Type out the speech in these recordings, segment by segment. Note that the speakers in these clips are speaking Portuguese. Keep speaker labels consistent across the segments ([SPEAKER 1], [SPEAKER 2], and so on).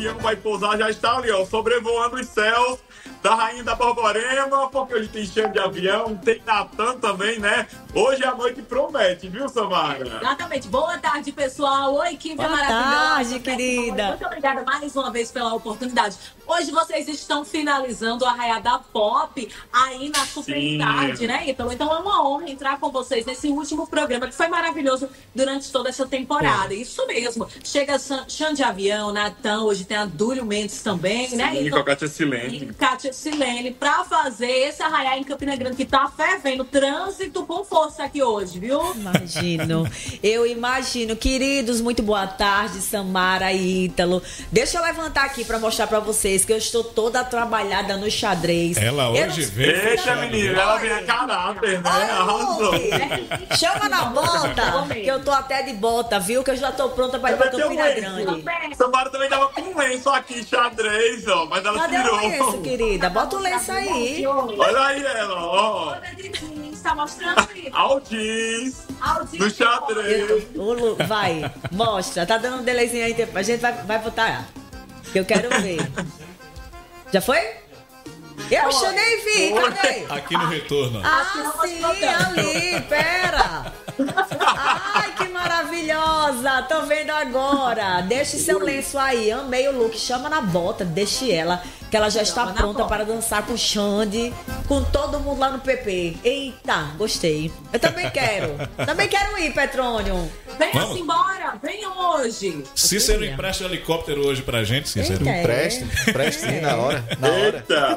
[SPEAKER 1] avião vai pousar, já está ali, ó, sobrevoando os céus da Rainha da Borborema, porque hoje tem cheio de avião, tem Natan também, né? Hoje a noite promete, viu, Samara?
[SPEAKER 2] Exatamente. Boa tarde, pessoal. Oi, equipe maravilhosa.
[SPEAKER 3] Boa tarde, querida.
[SPEAKER 2] Muito obrigada mais uma vez pela oportunidade. Hoje vocês estão finalizando a Arraiá da Pop aí na Super Tarde, né, Ítalo? Então é uma honra entrar com vocês nesse último programa que foi maravilhoso durante toda essa temporada. Isso mesmo. Chega Xande Avião, Natan, hoje tem a Dúlio Mendes também, né?
[SPEAKER 1] Sim,
[SPEAKER 2] Então,
[SPEAKER 1] com a Kátia Silene.
[SPEAKER 2] Kátia Silene, pra fazer esse Arraiá em Campina Grande que tá fervendo. Trânsito com força aqui hoje, viu?
[SPEAKER 3] Eu imagino. Queridos, muito boa tarde, Samara e Ítalo. Deixa eu levantar aqui pra mostrar pra vocês que eu estou toda trabalhada no xadrez.
[SPEAKER 4] Ela hoje veio.
[SPEAKER 1] Eita, menina, ela vem a caráter, né? Arrasou.
[SPEAKER 3] Chama na bota, que eu tô até de bota, viu? Que eu já tô pronta pra ir pra Campina Grande.
[SPEAKER 1] Samara também tava com um lenço aqui, xadrez, ó, mas ela
[SPEAKER 3] Cadê
[SPEAKER 1] tirou.
[SPEAKER 3] o lenço, querida? Bota o lenço aí.
[SPEAKER 1] Olha aí ela, ó.
[SPEAKER 2] Tá mostrando aí.
[SPEAKER 1] Aldis. No xadrez.
[SPEAKER 3] Vai, mostra. Tá dando um delayzinho aí, a gente vai botar. Que eu quero ver. Já foi? Eu já nem vi, cadê?
[SPEAKER 4] Aqui no retorno.
[SPEAKER 3] Sim, ali, pera. Ai, que maravilhosa. Tô vendo agora. Deixe seu lenço aí. Amei o look. Chama na bota, deixe ela. Que ela já está pronta para dançar com o Xande, com todo mundo lá no PP. Eita, gostei. Eu também quero. Também quero ir, Petrônio.
[SPEAKER 2] Venha-se embora, venha hoje.
[SPEAKER 4] Cícero empresta o helicóptero hoje pra gente, Cícero.
[SPEAKER 5] Empresta sim, na hora.
[SPEAKER 1] Eita.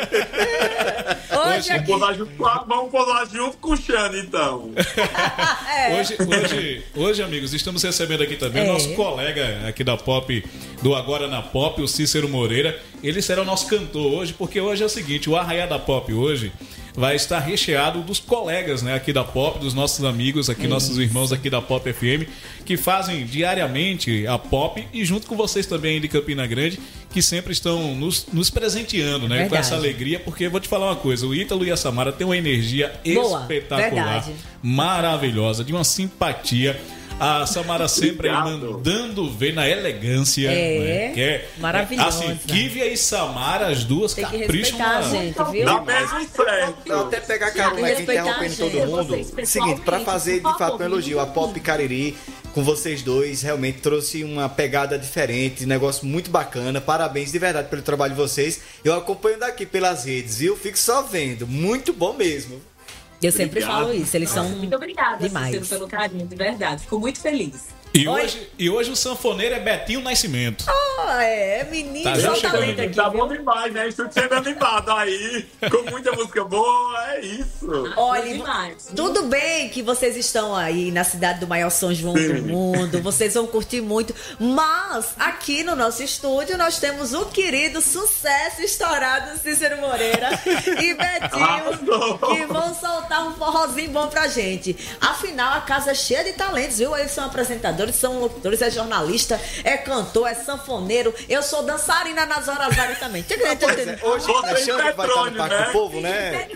[SPEAKER 3] Hoje aqui...
[SPEAKER 1] Vamos posar junto com o Xande, então.
[SPEAKER 4] Hoje, amigos, estamos recebendo aqui também o nosso colega aqui da Pop, do Agora na Pop, o Cícero Moreira. Ele será o nosso cantor hoje, porque hoje é o seguinte, o Arraiá da Pop hoje vai estar recheado dos colegas, né, aqui da Pop, dos nossos amigos aqui, nossos irmãos aqui da Pop FM, que fazem diariamente a Pop e junto com vocês também de Campina Grande, que sempre estão nos presenteando, né, com essa alegria, porque eu vou te falar uma coisa, o Ítalo e a Samara têm uma energia espetacular, maravilhosa, de uma simpatia. A Samara sempre aí mandando ver na elegância. Né? Que é
[SPEAKER 3] maravilhosa.
[SPEAKER 4] Assim, Kívia e Samara, as duas
[SPEAKER 3] tem que
[SPEAKER 4] capricham
[SPEAKER 3] respeitar a gente, viu?
[SPEAKER 1] Dá mesmo certo.
[SPEAKER 5] Eu até pegar carona aqui, interrompendo todo mundo. Seguinte, pra fazer de fato um elogio, a Pop Cariri, com vocês dois, realmente trouxe uma pegada diferente, negócio muito bacana. Parabéns de verdade pelo trabalho de vocês. Eu acompanho daqui pelas redes, viu? Fico só vendo. Muito bom mesmo.
[SPEAKER 3] Eu sempre falo isso, eles são
[SPEAKER 2] muito obrigada,
[SPEAKER 3] demais.
[SPEAKER 2] Cícero, pelo carinho, de verdade. Fico muito feliz.
[SPEAKER 4] E hoje o sanfoneiro é Betinho Nascimento.
[SPEAKER 3] Menino,
[SPEAKER 4] tá
[SPEAKER 3] só
[SPEAKER 4] chegando
[SPEAKER 3] talento aqui.
[SPEAKER 1] Tá bom demais, né? Isso sendo animado aí, com muita música boa, é isso.
[SPEAKER 3] Olha, tudo bem que vocês estão aí na cidade do maior São João do mundo, vocês vão curtir muito, mas aqui no nosso estúdio nós temos o querido sucesso estourado Cícero Moreira e Betinho, que vão soltar um forrozinho bom pra gente. Afinal, a casa é cheia de talentos, viu? Eles são apresentadores, são locutores, é jornalista, é cantor, é sanfoneiro. Eu sou dançarina nas horas vagas também.
[SPEAKER 5] Hoje é Xande que vai estar no Parque do Povo, né?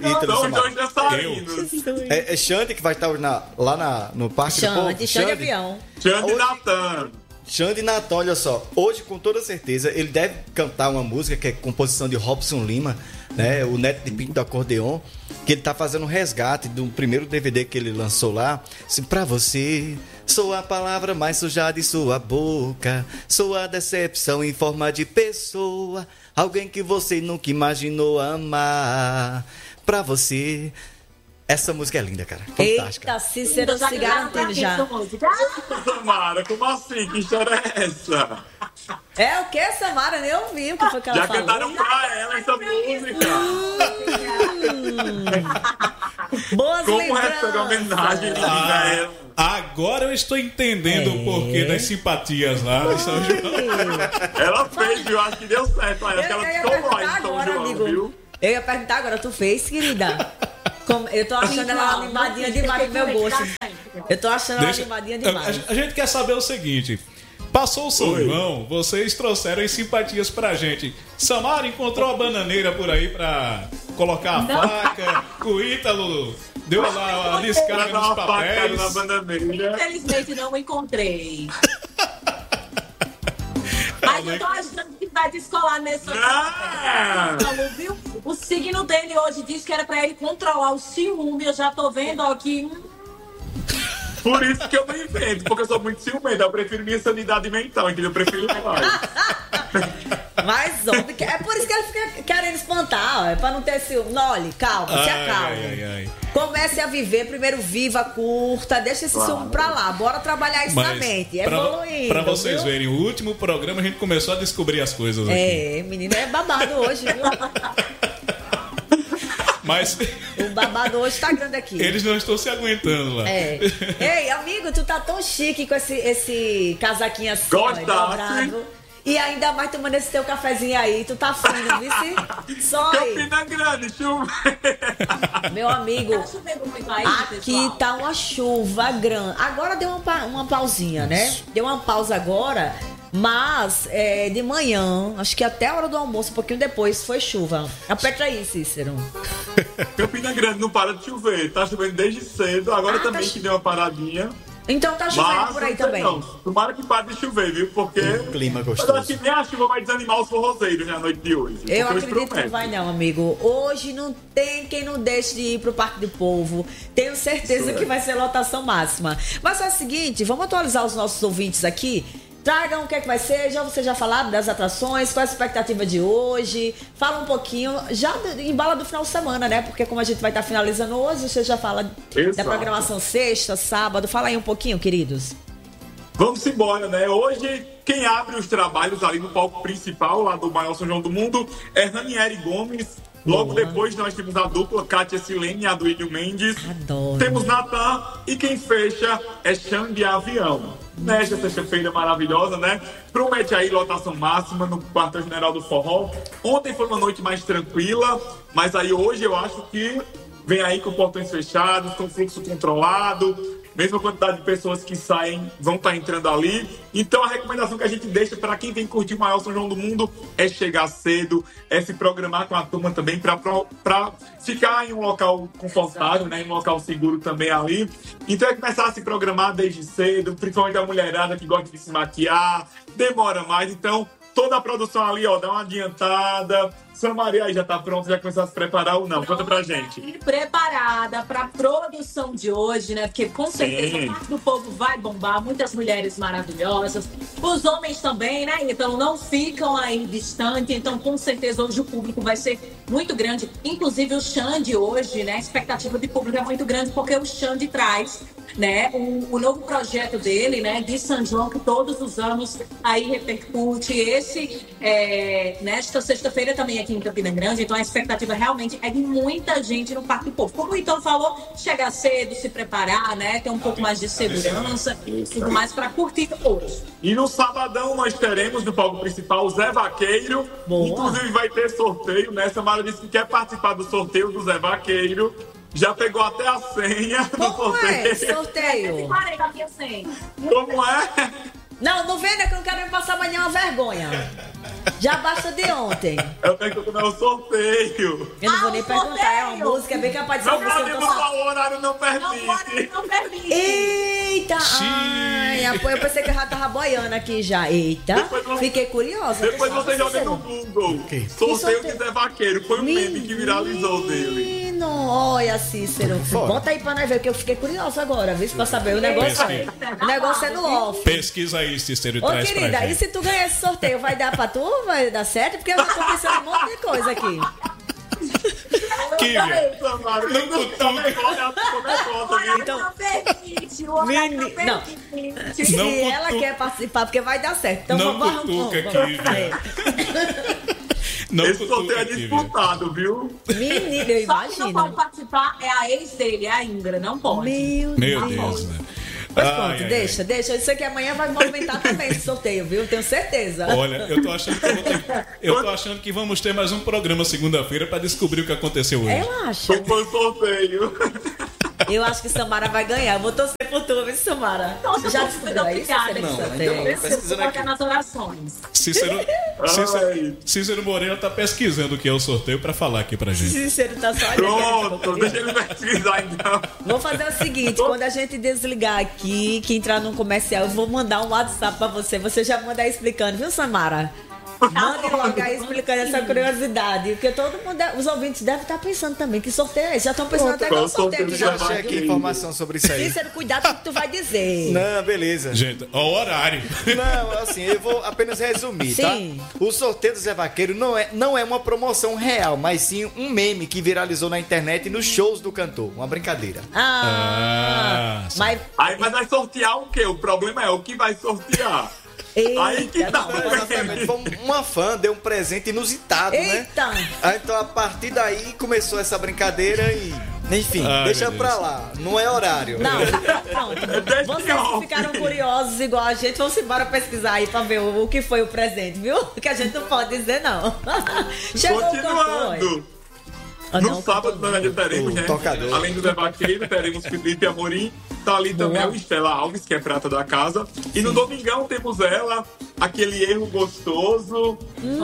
[SPEAKER 5] É Xande que vai estar lá no Parque do Povo?
[SPEAKER 3] Xande Avião.
[SPEAKER 1] Xande Natan.
[SPEAKER 5] Xande Natan, olha só. Hoje, com toda certeza, ele deve cantar uma música que é composição de Robson Lima, né? O neto de Pinto do Acordeon, que ele tá fazendo um resgate do primeiro DVD que ele lançou lá. Assim, pra você, sou a palavra mais suja de sua boca, sou a decepção em forma de pessoa, alguém que você nunca imaginou amar. Pra você... Essa música é linda, cara. Fantástica.
[SPEAKER 3] Eita, Cícero se garantindo já.
[SPEAKER 1] Samara, como assim? Que história é essa?
[SPEAKER 3] É o que, Samara? Nem ouvi o que foi que ela
[SPEAKER 1] já
[SPEAKER 3] falou.
[SPEAKER 1] Já cantaram pra ela essa música.
[SPEAKER 3] Boas
[SPEAKER 1] como
[SPEAKER 3] lembranças.
[SPEAKER 1] Como essa homenagem a ela?
[SPEAKER 4] Agora eu estou entendendo o porquê das simpatias lá em São João.
[SPEAKER 1] Ela fez, viu? Acho que deu certo. Acho que ela ficou lá em São João,
[SPEAKER 3] amigo,
[SPEAKER 1] viu?
[SPEAKER 3] Eu ia perguntar agora, tu fez, querida? Eu tô achando ela animadinha demais do meu gosto. Eu tô achando ela animadinha demais.
[SPEAKER 4] A gente quer saber o seguinte. Passou o São João, vocês trouxeram as simpatias pra gente. Samara encontrou a bananeira por aí pra colocar a faca. O Ítalo deu lá a descarga nos papéis.
[SPEAKER 2] Infelizmente não encontrei. Mas eu tô achando que vai descolar nesse falou, viu? O signo dele hoje disse que era pra ele controlar o ciúme. Eu já tô vendo aqui.
[SPEAKER 1] Por isso que eu não invento, porque eu sou muito ciumento. Eu prefiro minha sanidade mental, entendeu? Eu prefiro mais.
[SPEAKER 3] Mas, homem, é por isso que ele fica querendo espantar, ó, é pra não ter ciúme. Não, olha, calma, se acalme. Comece a viver, primeiro viva, curta, deixa esse ciúme pra lá. Bora trabalhar isso na mente, evoluindo.
[SPEAKER 4] Pra vocês verem, o último programa a gente começou a descobrir as coisas aqui.
[SPEAKER 3] É, menino, é babado hoje, viu?
[SPEAKER 4] Mas
[SPEAKER 3] o babado hoje tá grande aqui.
[SPEAKER 4] Eles não estão se aguentando lá.
[SPEAKER 3] É. Ei, amigo, tu tá tão chique com esse casaquinho assim, dobrado. E ainda mais tomando esse teu cafezinho aí. Tu tá fino, viu? Só aí.
[SPEAKER 1] Campina Grande, chuva.
[SPEAKER 3] Meu amigo,
[SPEAKER 2] tá chovendo muito aí,
[SPEAKER 3] aqui pessoal. Tá uma chuva grande. Agora deu uma pausinha, né? Deu uma pausa agora. Mas, de manhã, acho que até a hora do almoço, um pouquinho depois, foi chuva. Aperta aí, Cícero.
[SPEAKER 1] Campina Grande não para de chover. Tá chovendo desde cedo. Agora também que deu uma paradinha.
[SPEAKER 3] Então tá chovendo por aí também.
[SPEAKER 1] Não. Tomara que pare de chover, viu? Porque
[SPEAKER 5] clima gostoso.
[SPEAKER 1] Eu acho que nem a chuva vai desanimar os forrozeiros na noite de hoje.
[SPEAKER 3] Eu acredito que não vai não, amigo. Hoje não tem quem não deixe de ir pro Parque do Povo. Tenho certeza que vai ser lotação máxima. Mas é o seguinte, vamos atualizar os nossos ouvintes aqui. Tragam o que é que vai ser, você já falaram das atrações, qual é a expectativa de hoje, fala um pouquinho, já embala do final de semana, né? Porque como a gente vai estar finalizando hoje, você já fala da programação sexta, sábado, fala aí um pouquinho, queridos.
[SPEAKER 1] Vamos embora, né? Hoje, quem abre os trabalhos ali no palco principal, lá do maior São João do Mundo, é Ranieri Gomes. Logo depois nós temos a dupla Kátia Silene e a Duílio Mendes.
[SPEAKER 3] Adoro.
[SPEAKER 1] Temos Natan e quem fecha é Xande Avião. Nesta sexta-feira maravilhosa, né? Promete aí lotação máxima no quartel-general do Forró. Ontem foi uma noite mais tranquila, mas aí hoje eu acho que vem aí com portões fechados, com fluxo controlado. Mesma quantidade de pessoas que saem vão estar entrando ali. Então a recomendação que a gente deixa para quem vem curtir o maior São João do Mundo é chegar cedo, é se programar com a turma também para ficar em um local confortável, né? Em um local seguro também ali. Então é começar a se programar desde cedo, principalmente a mulherada que gosta de se maquiar, demora mais. Então toda a produção ali, ó, dá uma adiantada. São Maria aí já tá pronta, já começou a se preparar ou não? Conta pra gente.
[SPEAKER 2] Preparada pra produção de hoje, né? Porque com certeza o Parque do Povo vai bombar, muitas mulheres maravilhosas, os homens também, né? Então não ficam aí distantes, então com certeza hoje o público vai ser muito grande. Inclusive o Xande hoje, né? A expectativa de público é muito grande porque o Xande traz, né? O novo projeto dele, né? De São João, que todos os anos aí repercute. Nesta sexta-feira também aqui em Campina Grande, então a expectativa realmente é de muita gente no Parque do Povo. Como o Ítalo falou, chegar cedo, se preparar, né? Ter um pouco mais de segurança e tudo mais para curtir hoje.
[SPEAKER 1] E no sabadão nós teremos no palco principal o Zé Vaqueiro. Boa. Inclusive vai ter sorteio, né? Samara disse que quer participar do sorteio do Zé Vaqueiro. Já pegou até a senha do sorteio.
[SPEAKER 3] É sorteio?
[SPEAKER 1] Como é?
[SPEAKER 3] Não vem, né? Que eu não quero me passar amanhã uma vergonha. Já basta de ontem.
[SPEAKER 1] Eu tenho que comer o sorteio.
[SPEAKER 3] Eu não vou nem perguntar, é uma música, é bem capaz de ser
[SPEAKER 1] uma música. Não podemos falar, o horário não permite.
[SPEAKER 2] Não permite.
[SPEAKER 3] Eita! Ai, eu pensei que eu já tava boiando aqui já. Eita, fiquei curiosa.
[SPEAKER 1] Depois você joga no Google. Sorteio de Zé Vaqueiro. Foi um meme que viralizou dele.
[SPEAKER 3] Olha, Cícero. Bota aí pra nós ver, que eu fiquei curiosa agora, viu? Pra saber o negócio. O negócio é no off.
[SPEAKER 4] Pesquisa aí, Cícero, e
[SPEAKER 3] traz pra gente. Ô, querida, e se tu ganhar esse sorteio, vai dar pra tu? Vai dar certo? Porque eu já tô pensando em um monte de coisa aqui.
[SPEAKER 4] Kívia,
[SPEAKER 3] se ela quer participar, porque vai dar certo. Então
[SPEAKER 4] vamos cutuca, Kívia.
[SPEAKER 1] Esse sorteio é disputado, viu?
[SPEAKER 3] Menino, eu imagino.
[SPEAKER 2] Só que não pode participar é a ex dele, a Ingrid, não pode.
[SPEAKER 4] Meu Deus, né?
[SPEAKER 3] Mas pronto, deixa. Isso aqui amanhã vai movimentar também esse sorteio, viu? Tenho certeza.
[SPEAKER 4] Olha, eu tô achando que vamos ter mais um programa segunda-feira pra descobrir o que aconteceu hoje.
[SPEAKER 3] Eu acho.
[SPEAKER 1] Foi o sorteio.
[SPEAKER 3] Eu acho que Samara vai ganhar. Eu vou torcer por tu, viu, Samara?
[SPEAKER 2] Nossa,
[SPEAKER 3] já descobriu isso?
[SPEAKER 2] Pesquisando aqui nas orações.
[SPEAKER 4] Cícero Moreira tá pesquisando o que é o sorteio pra falar aqui pra gente.
[SPEAKER 3] Cícero tá só olhando.
[SPEAKER 1] Pronto, deixa ele pesquisar então.
[SPEAKER 3] Vou fazer o seguinte, quando a gente desligar aqui, que entrar num comercial, eu vou mandar um WhatsApp pra você. Você já manda aí explicando, viu, Samara? Mande logo aí explicando essa curiosidade. Porque todo mundo, os ouvintes devem estar pensando também que sorteio é esse. Já estão pensando até no sorteio de
[SPEAKER 5] Já
[SPEAKER 3] Javaqueiro.
[SPEAKER 5] achei aqui informação sobre isso aí.
[SPEAKER 3] Cícero, cuidado com o que tu vai dizer.
[SPEAKER 5] Não, beleza.
[SPEAKER 4] Gente, ó o horário.
[SPEAKER 5] Não, assim, eu vou apenas resumir,
[SPEAKER 3] Sim.
[SPEAKER 5] tá? O sorteio do Zé Vaqueiro não é uma promoção real, mas sim um meme que viralizou na internet e nos shows do cantor. Uma brincadeira.
[SPEAKER 3] Mas...
[SPEAKER 1] Aí, mas vai sortear o quê? O problema é o que vai sortear. Aí que tá o
[SPEAKER 5] Exatamente. Uma fã deu um presente inusitado,
[SPEAKER 3] Eita.
[SPEAKER 5] né? Aí, então, a partir daí, começou essa brincadeira e... Enfim, deixa pra lá. Não é horário.
[SPEAKER 3] Não, pronto. Vocês que ficaram curiosos igual a gente, vamos embora pesquisar aí pra ver o que foi o presente, viu? Que a gente não pode dizer, não. Chegou o cantor.
[SPEAKER 1] No sábado nós ainda teremos, né?
[SPEAKER 5] Tocador.
[SPEAKER 1] Além do Zé Vaqueiro, teremos Felipe Amorim. Tá ali também a Estela Alves, que é prata da casa. E no domingão temos ela, aquele erro gostoso.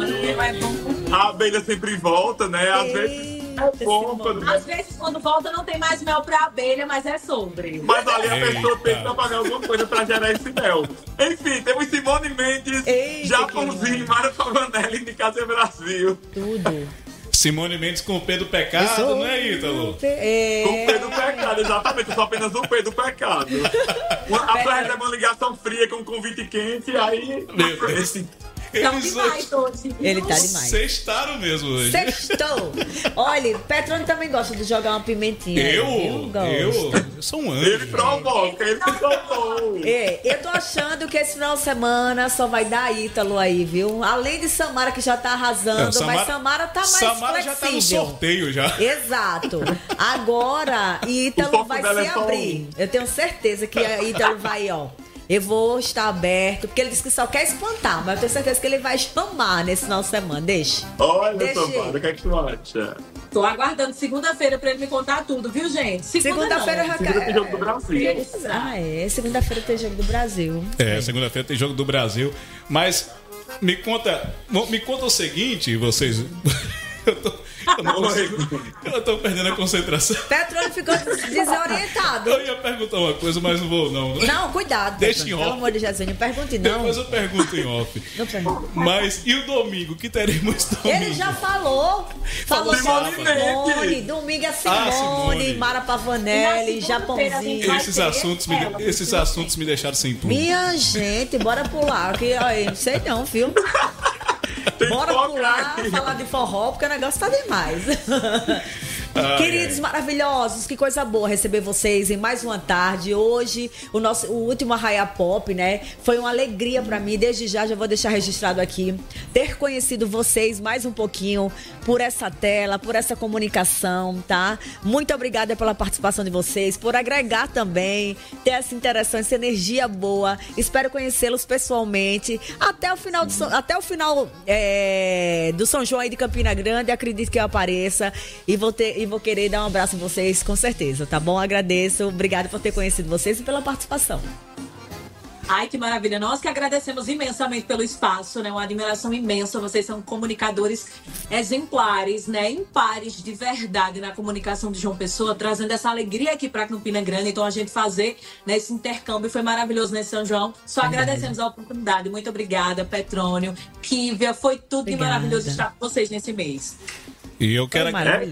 [SPEAKER 1] A abelha sempre volta, né? Às vezes é bom.
[SPEAKER 2] Às vezes, quando volta, não tem mais mel pra abelha, mas é sobre.
[SPEAKER 1] Mas ali a pessoa tem que pagar alguma coisa pra gerar esse mel. Enfim, temos Simone Mendes, Japonzinho, Mara Pavanelli de Casa Brasil.
[SPEAKER 3] Tudo.
[SPEAKER 4] Simone Mendes com o P do pecado, não é, Ítalo?
[SPEAKER 1] Com o P do pecado, exatamente. Só apenas o P do pecado. A pessoa recebe uma ligação fria com um convite quente, aí...
[SPEAKER 2] Então, demais hoje.
[SPEAKER 3] Ele tá demais.
[SPEAKER 4] Sextaram mesmo hoje.
[SPEAKER 3] Sextou. Olha, Petrone também gosta de jogar uma pimentinha.
[SPEAKER 4] Eu sou um anjo.
[SPEAKER 1] Ele provoca, ele se soltou.
[SPEAKER 3] Eu tô achando que esse final de semana só vai dar Ítalo aí, viu? Além de Samara, que já tá arrasando, mas Samara tá mais
[SPEAKER 4] Samara
[SPEAKER 3] flexível.
[SPEAKER 4] já tá no sorteio já.
[SPEAKER 3] Exato. Agora, Ítalo vai se abrir. Eu tenho certeza que a Ítalo vai, ó. Eu vou estar aberto, porque ele disse que só quer espantar, mas eu tenho certeza que ele vai chamar nesse final de semana. Deixa.
[SPEAKER 1] Olha, Samara, o que é que tu acha?
[SPEAKER 2] Tô aguardando segunda-feira pra ele me contar tudo, viu, gente?
[SPEAKER 3] Segunda-feira já
[SPEAKER 1] Segunda tem jogo do Brasil.
[SPEAKER 3] Segunda-feira tem jogo do Brasil.
[SPEAKER 4] Segunda-feira tem jogo do Brasil. Mas me conta o seguinte, vocês... Eu tô perdendo a concentração.
[SPEAKER 3] Petrone ficou desorientado.
[SPEAKER 4] Eu ia perguntar uma coisa, mas não vou, não.
[SPEAKER 3] Não, cuidado.
[SPEAKER 4] Deixa em off.
[SPEAKER 3] Pelo amor de Jesus, não pergunte, não.
[SPEAKER 4] Depois eu pergunto em off. Mas e o domingo? Que teremos domingo?
[SPEAKER 3] Ele já falou. Falou
[SPEAKER 1] Simone
[SPEAKER 3] sobre Simone. Domingo é Simone, Mara Pavanelli, Japonzinho.
[SPEAKER 4] Esses assuntos me deixaram sem tudo.
[SPEAKER 3] Minha gente, bora pular. Que, aí, não sei não, viu? Bora pular, falar de forró, porque o negócio tá demais. Queridos maravilhosos, que coisa boa receber vocês em mais uma tarde. Hoje, o último Arraia Pop, né? Foi uma alegria pra mim. Desde já vou deixar registrado aqui. Ter conhecido vocês mais um pouquinho por essa tela, por essa comunicação, tá? Muito obrigada pela participação de vocês, por agregar também, ter essa interação, essa energia boa. Espero conhecê-los pessoalmente. Até o final do São João aí de Campina Grande. Acredito que eu apareça e vou querer dar um abraço em vocês, com certeza, tá bom? Agradeço, obrigada por ter conhecido vocês e pela participação.
[SPEAKER 2] Ai, que maravilha. Nós que agradecemos imensamente pelo espaço, né? Uma admiração imensa. Vocês são comunicadores exemplares, né? Impares de verdade na comunicação de João Pessoa, trazendo essa alegria aqui para Campina Grande. Então, a gente fazer esse intercâmbio foi maravilhoso nesse São João. Só agradecemos a oportunidade. Muito obrigada, Petrônio, Kívia. Foi tudo de maravilhoso estar com vocês nesse mês.
[SPEAKER 4] E eu quero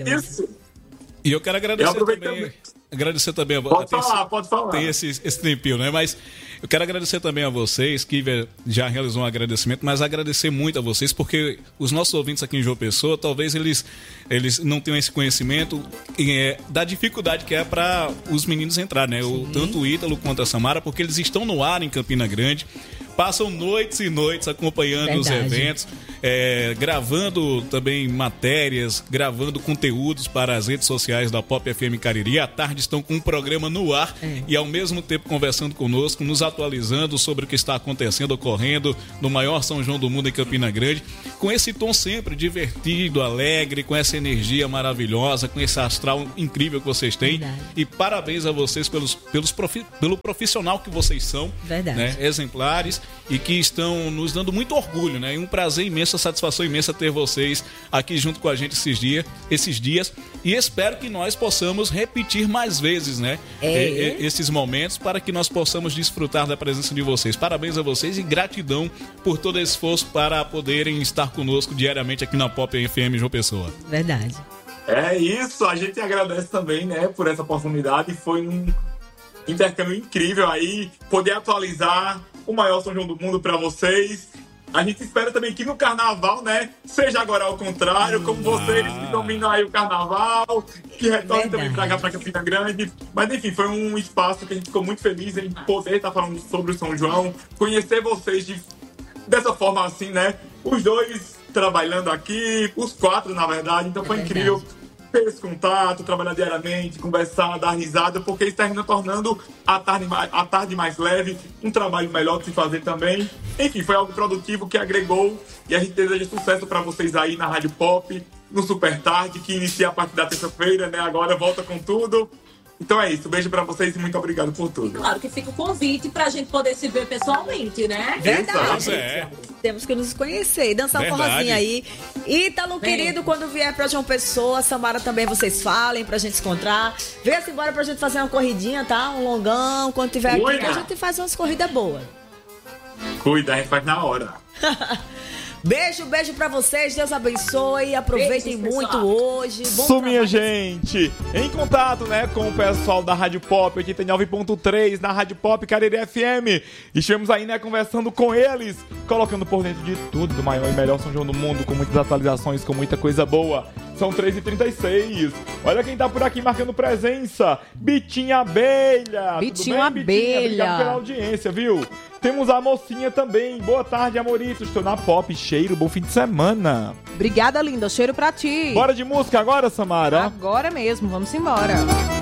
[SPEAKER 4] agradecer também.
[SPEAKER 1] Pode falar.
[SPEAKER 4] Tem esse tempinho, né? Mas eu quero agradecer também a vocês, que já realizou um agradecimento, mas agradecer muito a vocês, porque os nossos ouvintes aqui em João Pessoa, talvez eles não tenham esse conhecimento da dificuldade que é para os meninos entrar, né? Tanto o Ítalo quanto a Samara, porque eles estão no ar em Campina Grande, passam noites e noites acompanhando os eventos, gravando também matérias, gravando conteúdos para as redes sociais da Pop FM Cariri. À tarde estão com um programa no ar e ao mesmo tempo conversando conosco, nos atualizando sobre o que está acontecendo, ocorrendo no maior São João do mundo em Campina Grande. com esse tom sempre divertido, alegre, com essa energia maravilhosa, com esse astral incrível que vocês têm.
[SPEAKER 3] Verdade.
[SPEAKER 4] E parabéns a vocês pelo profissional que vocês são.
[SPEAKER 3] Verdade.
[SPEAKER 4] Né? Exemplares e que estão nos dando muito orgulho, né? E um prazer imenso, uma satisfação imensa ter vocês aqui junto com a gente esses dias. E espero que nós possamos repetir mais vezes, né? Esses momentos para que nós possamos desfrutar da presença de vocês. Parabéns a vocês e gratidão por todo esse esforço para poderem estar conosco diariamente aqui na Pop FM João Pessoa.
[SPEAKER 3] Verdade.
[SPEAKER 1] É isso, a gente agradece também, né, por essa oportunidade. Foi um intercâmbio incrível aí, poder atualizar o maior São João do mundo para vocês. A gente espera também que no carnaval, né, seja agora ao contrário, como vocês que dominam aí o carnaval, que retornem também pra cá, pra Campina Grande. Mas enfim, foi um espaço que a gente ficou muito feliz em poder estar falando sobre o São João, conhecer vocês dessa forma assim, né, os dois trabalhando aqui, os 4 na verdade, então foi incrível ter esse contato, trabalhar diariamente, conversar, dar risada, porque isso termina tornando a tarde mais leve, um trabalho melhor de se fazer também. Enfim, foi algo produtivo que agregou e a gente deseja sucesso para vocês aí na Rádio Pop, no Super Tarde, que inicia a partir da terça-feira, né? Agora volta com tudo. Então é isso, beijo pra vocês e muito obrigado por tudo.
[SPEAKER 2] Claro que fica o convite pra gente poder se ver pessoalmente, né?
[SPEAKER 3] Verdade.
[SPEAKER 4] É.
[SPEAKER 3] Temos que nos conhecer, dançar um forrozinho aí. Ítalo, querido, quando vier pra João Pessoa, Samara também, vocês falem pra gente se encontrar. Venha-se embora pra gente fazer uma corridinha, tá? Um longão, quando tiver aqui, a gente faz umas corridas boas.
[SPEAKER 1] Cuida, a gente faz na hora.
[SPEAKER 3] Beijo pra vocês, Deus abençoe, aproveitem
[SPEAKER 2] Beijo,
[SPEAKER 3] muito
[SPEAKER 2] pessoal.
[SPEAKER 3] hoje. Bom
[SPEAKER 6] Isso, minha
[SPEAKER 3] trabalho.
[SPEAKER 6] gente, em contato, né, com o pessoal da Rádio Pop 89.3 na Rádio Pop Cariri FM. Estivemos aí, né, conversando com eles, colocando por dentro de tudo do maior e melhor São João do mundo, com muitas atualizações, com muita coisa boa. São 3h36. Olha quem tá por aqui marcando presença. Bitinha Abelha.
[SPEAKER 7] Bitinho
[SPEAKER 6] Tudo bem, Bitinha?
[SPEAKER 7] Abelha.
[SPEAKER 6] Obrigado pela audiência, viu? Temos a mocinha também. Boa tarde, amorito. Estou na Pop. Cheiro, bom fim de semana.
[SPEAKER 7] Obrigada, linda. Cheiro pra ti.
[SPEAKER 6] Bora de música agora, Samara?
[SPEAKER 7] Agora mesmo, vamos embora.